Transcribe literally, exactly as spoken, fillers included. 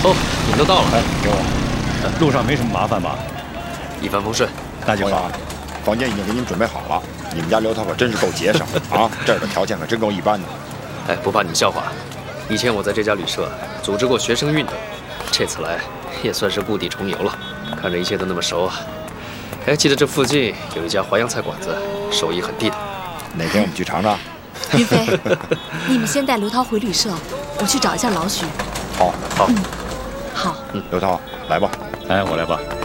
哦，你们都到了。 哎，给我。 路上没什么麻烦吧？ 一帆风顺。 那就好。 房间已经给你们准备好了。你们家刘涛可真是够节省啊！这儿的条件可真够一般的。 哎，不怕你笑话，以前我在这家旅社组织过学生运动，这次来也算是故地重游了。看着一切都那么熟啊。哎，记得这附近有一家淮扬菜馆子，手艺很地道。 哪天我们去尝尝？ 云飞，你们先带刘涛回旅社，我去找一下老许。 好， 好， 嗯，好。 刘涛，来吧。 哎，我来吧。